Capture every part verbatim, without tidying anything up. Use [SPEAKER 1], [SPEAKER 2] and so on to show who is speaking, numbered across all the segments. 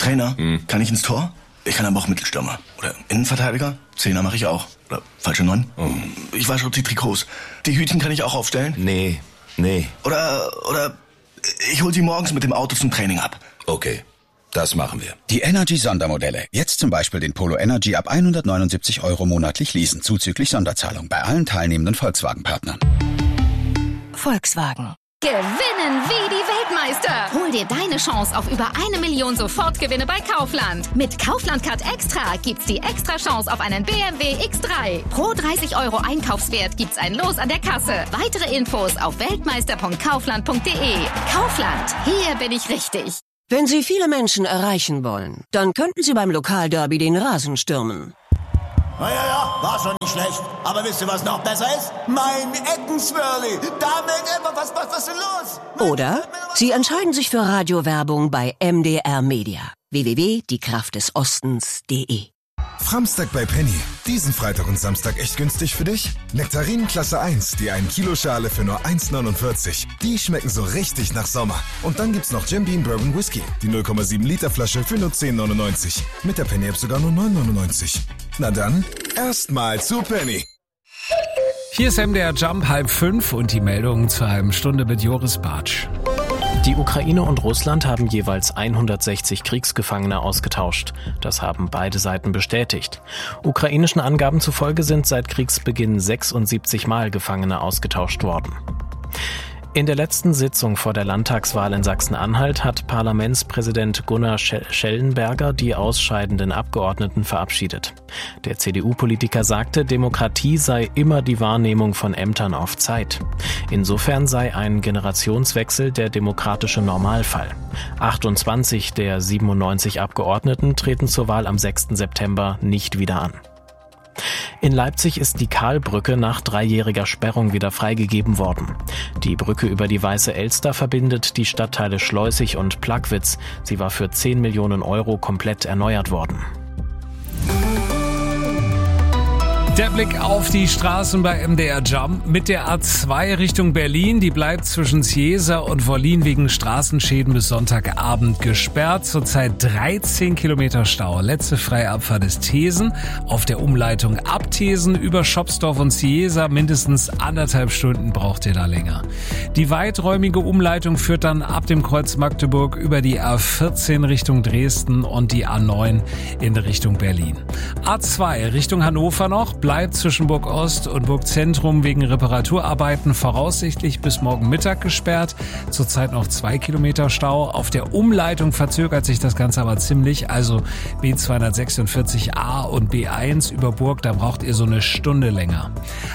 [SPEAKER 1] Trainer, hm. kann ich ins Tor? Ich kann aber auch Mittelstürmer. Oder Innenverteidiger? Zehner mache ich auch. Oder falsche Neun? Oh. Ich wasche auch die Trikots. Die Hütchen kann ich auch aufstellen?
[SPEAKER 2] Nee, nee.
[SPEAKER 1] Oder, oder ich hol sie morgens mit dem Auto zum Training ab.
[SPEAKER 2] Okay, das machen wir.
[SPEAKER 3] Die Energy-Sondermodelle. Jetzt zum Beispiel den Polo Energy ab hundertneunundsiebzig Euro monatlich leasen, zuzüglich Sonderzahlung bei allen teilnehmenden Volkswagen-Partnern.
[SPEAKER 4] Volkswagen. Gewinnen wie die Weltmeister. Hol dir deine Chance auf über eine Million Sofortgewinne bei Kaufland. Mit Kaufland Card Extra gibt's die extra Chance auf einen B M W X drei. Pro dreißig Euro Einkaufswert gibt's ein Los an der Kasse. Weitere Infos auf weltmeister punkt kaufland punkt de. Kaufland, hier bin ich richtig.
[SPEAKER 5] Wenn Sie viele Menschen erreichen wollen, dann könnten Sie beim Lokalderby den Rasen stürmen.
[SPEAKER 6] Ja, ja, ja, war schon nicht schlecht. Aber wisst ihr, was noch besser ist? Mein Eckenswirli. Damit immer was, was, was ist denn los? Mein
[SPEAKER 5] Oder Sie entscheiden sich für Radiowerbung bei M D R Media. w w w punkt die kraft des ostens punkt de.
[SPEAKER 7] Framstag bei Penny. Diesen Freitag und Samstag echt günstig für dich? Nektarinen Klasse eins, die ein Kilo Schale für nur eins neunundvierzig. Die schmecken so richtig nach Sommer. Und dann gibt's noch Jim Beam Bourbon Whisky. Die null Komma sieben Liter Flasche für nur zehn neunundneunzig. Mit der Penny App sogar nur neun neunundneunzig. Na dann, erstmal zu Penny.
[SPEAKER 8] Hier ist M D R Jump halb fünf und die Meldung zur halben Stunde mit Joris Bartsch.
[SPEAKER 9] Die Ukraine und Russland haben jeweils hundertsechzig Kriegsgefangene ausgetauscht. Das haben beide Seiten bestätigt. Ukrainischen Angaben zufolge sind seit Kriegsbeginn sechsundsiebzig Mal Gefangene ausgetauscht worden. In der letzten Sitzung vor der Landtagswahl in Sachsen-Anhalt hat Parlamentspräsident Gunnar Schellenberger die ausscheidenden Abgeordneten verabschiedet. Der C D U-Politiker sagte, Demokratie sei immer die Wahrnehmung von Ämtern auf Zeit. Insofern sei ein Generationswechsel der demokratische Normalfall. achtundzwanzig der siebenundneunzig Abgeordneten treten zur Wahl am sechsten September nicht wieder an. In Leipzig ist die Karlbrücke nach dreijähriger Sperrung wieder freigegeben worden. Die Brücke über die Weiße Elster verbindet die Stadtteile Schleusig und Plagwitz. Sie war für zehn Millionen Euro komplett erneuert worden.
[SPEAKER 8] Der Blick auf die Straßen bei M D R Jump mit der A zwei Richtung Berlin. Die bleibt zwischen Ciesa und Wollin wegen Straßenschäden bis Sonntagabend gesperrt. Zurzeit dreizehn Kilometer Stau. Letzte freie Abfahrt ist Thesen. Auf der Umleitung ab Thesen über Schopsdorf und Ciesa mindestens anderthalb Stunden braucht ihr da länger. Die weiträumige Umleitung führt dann ab dem Kreuz Magdeburg über die A vierzehn Richtung Dresden und die A neun in Richtung Berlin. A zwei Richtung Hannover noch. Bleibt zwischen Burg Ost und Burg Zentrum wegen Reparaturarbeiten voraussichtlich bis morgen Mittag gesperrt. Zurzeit noch zwei Kilometer Stau. Auf der Umleitung verzögert sich das Ganze aber ziemlich. Also B zweihundertsechsundvierzig A und B eins über Burg, da braucht ihr so eine Stunde länger.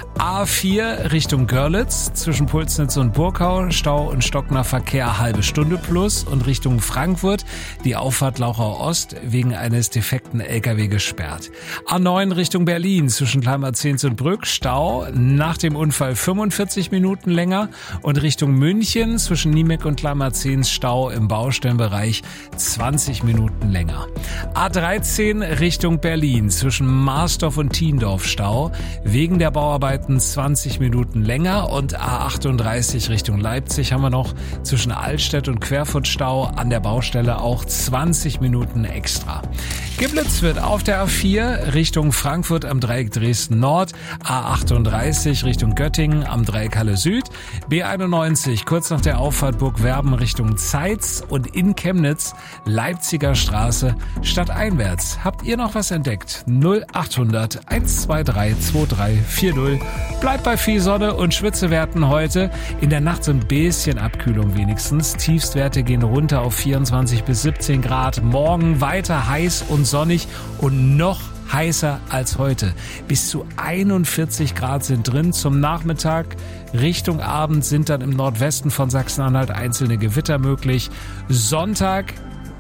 [SPEAKER 8] A vier Richtung Görlitz zwischen Pulsnitz und Burgau. Stau und stockender Verkehr halbe Stunde plus. Und Richtung Frankfurt die Auffahrt Lauchau Ost wegen eines defekten L K W gesperrt. A neun Richtung Berlin zwischen Kleinmar-Zehns und Brück, Stau, nach dem Unfall fünfundvierzig Minuten länger und Richtung München zwischen Niemek und Kleinmar-Zehns Stau im Baustellenbereich zwanzig Minuten länger. A dreizehn Richtung Berlin zwischen Marsdorf und Thiendorf Stau, wegen der Bauarbeiten zwanzig Minuten länger und A achtunddreißig Richtung Leipzig haben wir noch zwischen Altstedt und Querfurt Stau, an der Baustelle auch zwanzig Minuten extra. Geblitzt wird auf der A vier Richtung Frankfurt am Dreieck Dresden Nord, A achtunddreißig Richtung Göttingen am Dreieck Halle Süd, B einundneunzig kurz nach der Auffahrt Burgwerben Richtung Zeitz und in Chemnitz Leipziger Straße stadteinwärts. Habt ihr noch was entdeckt? null achthundert eins zwei drei zwei drei vier null. Bleibt bei viel Sonne und Schwitzewerten heute. In der Nacht so ein bisschen Abkühlung wenigstens. Tiefstwerte gehen runter auf vierundzwanzig bis siebzehn Grad. Morgen weiter heiß und sonnig und noch heißer als heute. Bis zu einundvierzig Grad sind drin. Zum Nachmittag Richtung Abend sind dann im Nordwesten von Sachsen-Anhalt einzelne Gewitter möglich. Sonntag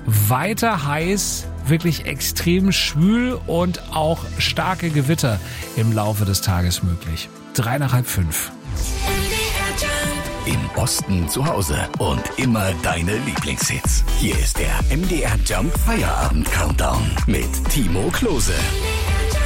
[SPEAKER 8] weiter heiß, wirklich extrem schwül und auch starke Gewitter im Laufe des Tages möglich. Drei nach halb fünf.
[SPEAKER 2] Im Osten zu Hause und immer deine Lieblingshits. Hier ist der M D R Jump Feierabend Countdown mit Timo Klose.